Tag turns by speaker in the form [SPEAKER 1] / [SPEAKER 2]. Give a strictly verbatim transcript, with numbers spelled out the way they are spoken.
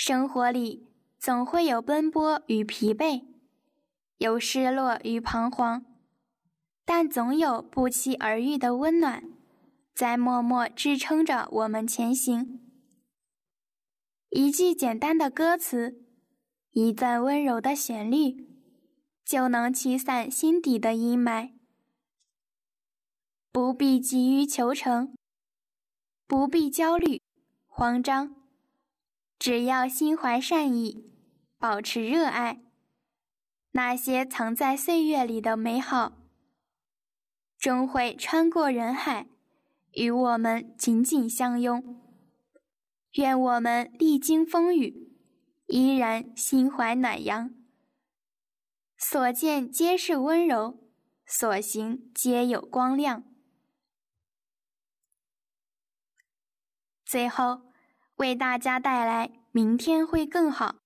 [SPEAKER 1] 生活里总会有奔波与疲惫，有失落与彷徨，但总有不期而遇的温暖，在默默支撑着我们前行。一句简单的歌词，一段温柔的旋律，就能驱散心底的阴霾。不必急于求成，不必焦虑、慌张，只要心怀善意，保持热爱，那些藏在岁月里的美好，终会穿过人海，与我们紧紧相拥。愿我们历经风雨，依然心怀暖阳，所见皆是温柔，所行皆有光亮。最后，为大家带来《明天会更好》。